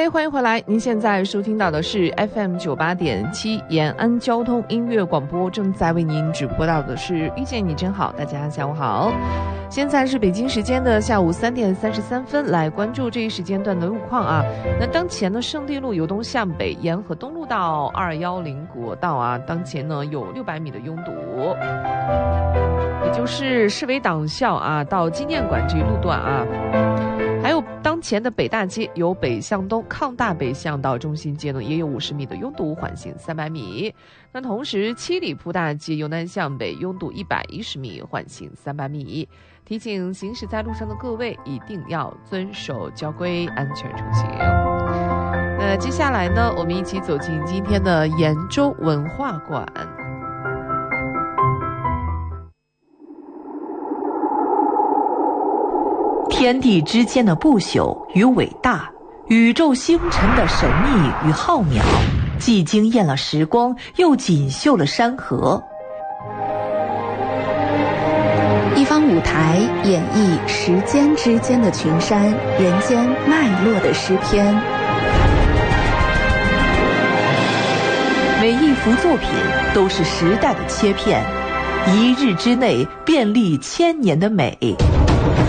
OK， 欢迎回来。您现在收听到的是 FM 98.7延安交通音乐广播，正在为您直播到的是遇见你真好。大家下午好，现在是北京时间的下午3点33分，来关注这一时间段的路况啊。那当前呢，圣地路由东向北沿河东路到210国道啊，当前呢有600米的拥堵，也就是市委党校啊到纪念馆这一路段啊。还有当前的北大街由北向东抗大北向到中心街呢，也有50米的拥堵，缓行300米。那同时七里铺大街由南向北拥堵110米，缓行300米。提醒行驶在路上的各位一定要遵守交规，安全出行。那接下来呢，我们一起走进今天的延州文化馆。 天地之间的不朽与伟大，宇宙星辰的神秘与浩渺，既惊艳了时光，又锦绣了山河。 一方舞台演绎时间之间的群山，人间脉络的诗篇。 每一幅作品都是时代的切片，一日之内便立千年的美。